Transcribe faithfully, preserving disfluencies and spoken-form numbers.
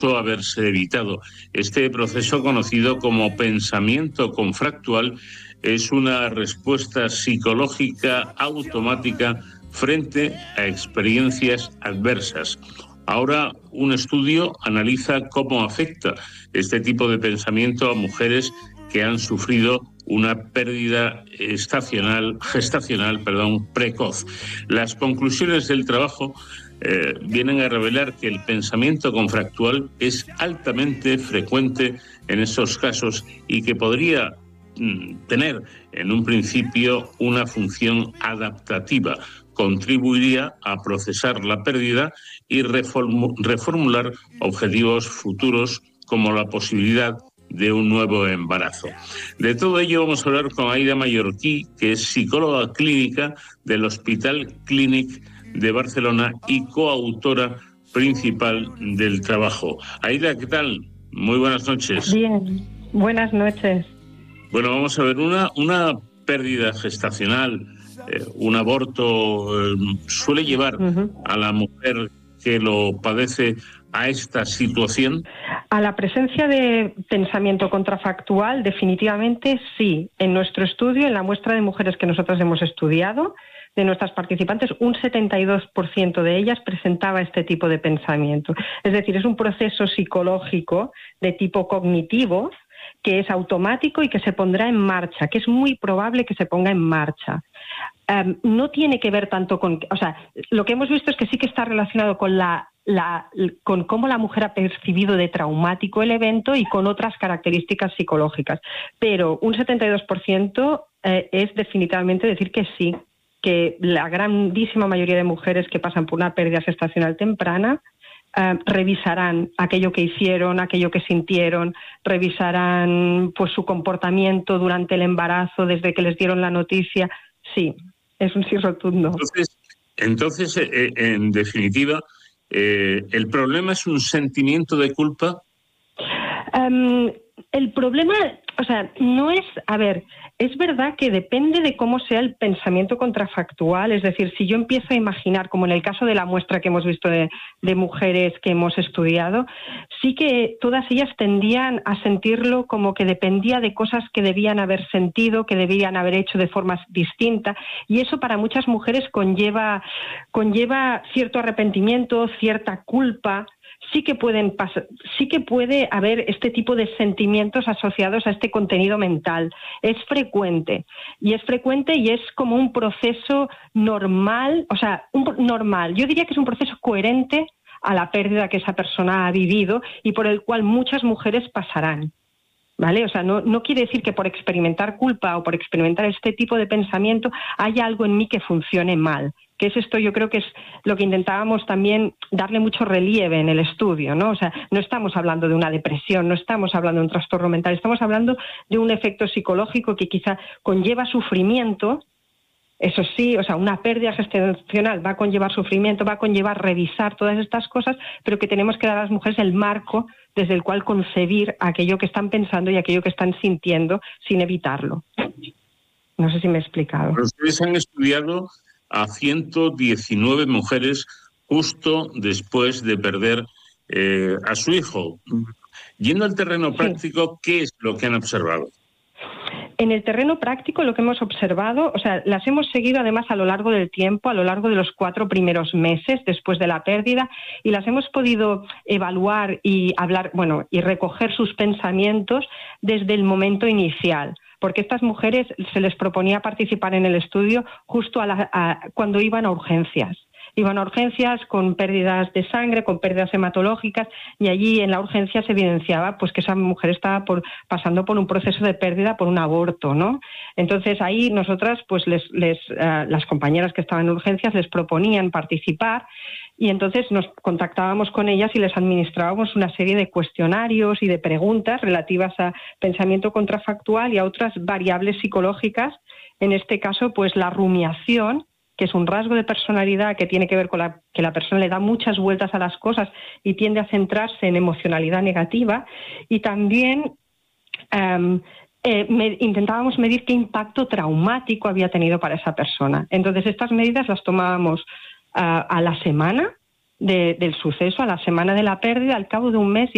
haberse evitado. Este proceso, conocido como pensamiento confractual, es una respuesta psicológica automática frente a experiencias adversas. Ahora, un estudio analiza cómo afecta este tipo de pensamiento a mujeres que han sufrido una pérdida estacional, gestacional, perdón, precoz. Las conclusiones del trabajo eh, vienen a revelar que el pensamiento confractual es altamente frecuente en estos casos y que podría mm, tener en un principio una función adaptativa. Contribuiría a procesar la pérdida y reformu- reformular objetivos futuros como la posibilidad de un nuevo embarazo. De todo ello vamos a hablar con Aida Mallorquí, que es psicóloga clínica del Hospital Clínic de Barcelona y coautora principal del trabajo. Aida, ¿qué tal? Muy buenas noches. Bien, buenas noches. Bueno, vamos a ver, una, una pérdida gestacional, eh, un aborto, eh, suele llevar uh-huh. a la mujer que lo padece a esta situación. A la presencia de pensamiento contrafactual, definitivamente sí. En nuestro estudio, en la muestra de mujeres que nosotros hemos estudiado, de nuestras participantes, un setenta y dos por ciento de ellas presentaba este tipo de pensamiento. Es decir, es un proceso psicológico de tipo cognitivo que es automático y que se pondrá en marcha, que es muy probable que se ponga en marcha. Um, no tiene que ver tanto con... O sea, lo que hemos visto es que sí que está relacionado con la La, con cómo la mujer ha percibido de traumático el evento y con otras características psicológicas. Pero un setenta y dos por ciento eh, es definitivamente decir que sí, que la grandísima mayoría de mujeres que pasan por una pérdida gestacional temprana eh, revisarán aquello que hicieron, aquello que sintieron, revisarán pues su comportamiento durante el embarazo, desde que les dieron la noticia. Sí, es un sí rotundo. Entonces, entonces eh, en definitiva, Eh, ¿el problema es un sentimiento de culpa? Um, el problema, o sea, no es... A ver, es verdad que depende de cómo sea el pensamiento contrafactual. Es decir, si yo empiezo a imaginar, como en el caso de la muestra que hemos visto de, de mujeres que hemos estudiado, sí que todas ellas tendían a sentirlo como que dependía de cosas que debían haber sentido, que debían haber hecho de formas distintas, y eso para muchas mujeres conlleva, conlleva cierto arrepentimiento, cierta culpa. Sí que pueden pasar, sí que puede haber este tipo de sentimientos asociados a este contenido mental. Es frecuente, y es frecuente y es como un proceso normal, o sea, un, normal. Yo diría que es un proceso coherente a la pérdida que esa persona ha vivido y por el cual muchas mujeres pasarán. ¿Vale? O sea, no, no quiere decir que por experimentar culpa o por experimentar este tipo de pensamiento haya algo en mí que funcione mal. Que es esto, yo creo que es lo que intentábamos también darle mucho relieve en el estudio, ¿no? O sea, no estamos hablando de una depresión, no estamos hablando de un trastorno mental, estamos hablando de un efecto psicológico que quizá conlleva sufrimiento. Eso sí, o sea, una pérdida gestacional va a conllevar sufrimiento, va a conllevar revisar todas estas cosas, pero que tenemos que dar a las mujeres el marco desde el cual concebir aquello que están pensando y aquello que están sintiendo sin evitarlo. No sé si me he explicado. Pero ustedes han estudiado a ciento diecinueve mujeres justo después de perder eh, a su hijo. Yendo al terreno práctico, sí. ¿Qué es lo que han observado? En el terreno práctico lo que hemos observado, o sea, las hemos seguido además a lo largo del tiempo, a lo largo de los cuatro primeros meses después de la pérdida, y las hemos podido evaluar y hablar, bueno, y recoger sus pensamientos desde el momento inicial. Porque a estas mujeres se les proponía participar en el estudio justo a la, a, cuando iban a urgencias. Iban a urgencias con pérdidas de sangre, con pérdidas hematológicas, y allí en la urgencia se evidenciaba pues que esa mujer estaba por, pasando por un proceso de pérdida por un aborto, ¿no? Entonces ahí nosotras, pues les, les, uh, las compañeras que estaban en urgencias les proponían participar, y entonces nos contactábamos con ellas y les administrábamos una serie de cuestionarios y de preguntas relativas a pensamiento contrafactual y a otras variables psicológicas, en este caso pues la rumiación, que es un rasgo de personalidad que tiene que ver con la, que la persona le da muchas vueltas a las cosas y tiende a centrarse en emocionalidad negativa, y también um, eh, me, intentábamos medir qué impacto traumático había tenido para esa persona. Entonces estas medidas las tomábamos uh, a la semana de, del suceso, a la semana de la pérdida, al cabo de un mes.